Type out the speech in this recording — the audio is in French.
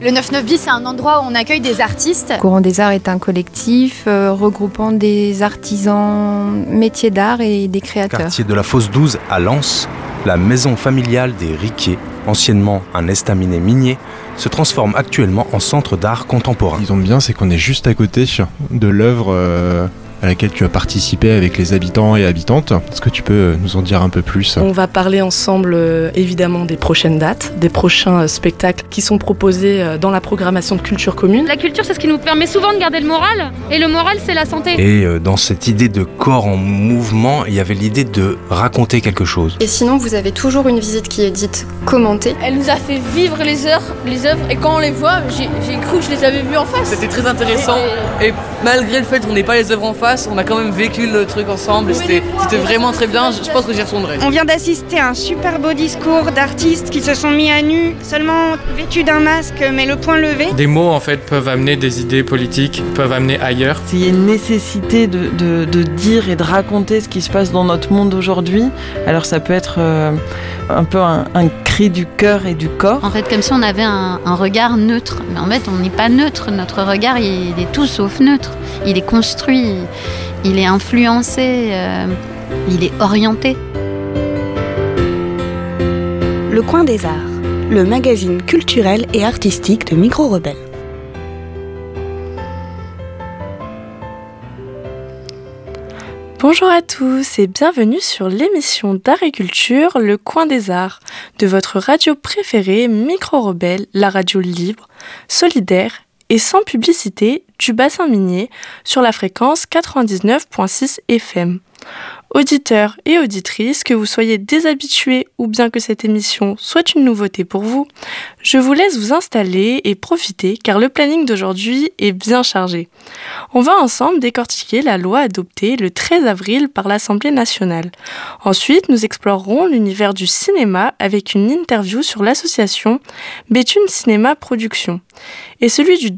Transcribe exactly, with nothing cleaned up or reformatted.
Le neuf neuf bis, c'est un endroit où on accueille des artistes. Courant des Arts est un collectif euh, regroupant des artisans métiers d'art et des créateurs. Quartier de la Fosse douze à Lens, la maison familiale des Riquet, anciennement un estaminet minier, se transforme actuellement en centre d'art contemporain. Ce qui tombe bien, c'est qu'on est juste à côté de l'œuvre euh, à laquelle tu as participé avec les habitants et habitantes. Est-ce que tu peux nous en dire un peu plus ? On va parler ensemble euh, évidemment des prochaines dates, des prochains euh, spectacles qui sont proposés euh, dans la programmation de Culture Commune. La culture, c'est ce qui nous permet souvent de garder le moral, et le moral, c'est la santé. Et euh, dans cette idée de corps en mouvement, il y avait l'idée de raconter quelque chose. Et sinon, vous avez toujours une visite qui est dite commentée. Elle nous a fait vivre les heures, les œuvres, et quand on les voit, j'ai, j'ai cru que je les avais vues en face. C'était très intéressant, et, et malgré le fait qu'on n'ait pas les œuvres en face, on a quand même vécu le truc ensemble, et c'était, c'était vraiment très bien, je pense que j'y retournerai. On vient d'assister à un super beau discours d'artistes qui se sont mis à nu, seulement vêtus d'un masque, mais le poing levé. Des mots en fait peuvent amener des idées politiques, peuvent amener ailleurs. Il y a une nécessité de, de, de dire et de raconter ce qui se passe dans notre monde aujourd'hui. Alors ça peut être euh, un peu un, un cri du cœur et du corps. En fait, comme si on avait un, un regard neutre. Mais en fait, on n'est pas neutre. Notre regard, il est tout sauf neutre. Il est construit, il est influencé, euh, il est orienté. Le Coin des Arts, le magazine culturel et artistique de Micro Rebelle. Bonjour à tous et bienvenue sur l'émission d'Art et Culture, Le Coin des Arts, de votre radio préférée Micro Rebelle, la radio libre, solidaire et sans publicité du bassin minier sur la fréquence quatre-vingt-dix-neuf virgule six F M. Auditeurs et auditrices, que vous soyez déshabitués ou bien que cette émission soit une nouveauté pour vous, je vous laisse vous installer et profiter car le planning d'aujourd'hui est bien chargé. On va ensemble décortiquer la loi adoptée le treize avril par l'Assemblée nationale. Ensuite, nous explorerons l'univers du cinéma avec une interview sur l'association Béthune Cinéma Production et celui du